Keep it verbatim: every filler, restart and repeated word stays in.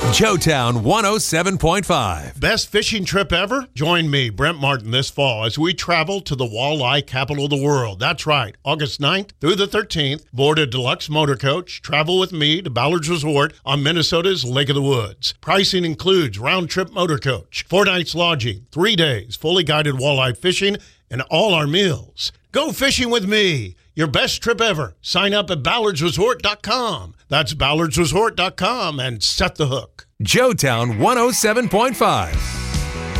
Joetown one oh seven point five. Best fishing trip ever? Join me, Brent Martin, this fall as we travel to the walleye capital of the world. That's right, August ninth through the thirteenth. Board a deluxe motor coach. Travel with me to Ballard's Resort on Minnesota's Lake of the Woods. Pricing includes round-trip motor coach, four nights lodging, three days, fully guided walleye fishing, and all our meals. Go fishing with me. Your best trip ever. Sign up at ballards resort dot com. That's ballards resort dot com and set the hook. Joetown one oh seven point five.